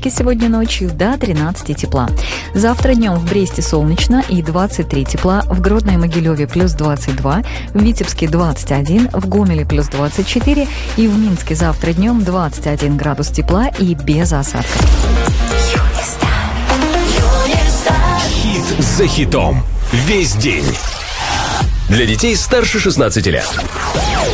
Архангельске сегодня ночью до 13 тепла. Завтра днем в Бресте солнечно и 23 тепла, в Гродно и Могилеве плюс 22, в Витебске 21, в Гомеле плюс 24 и в Минске завтра днем 21 градус тепла и без осадков. Хит за хитом. Весь день. Для детей старше 16 лет.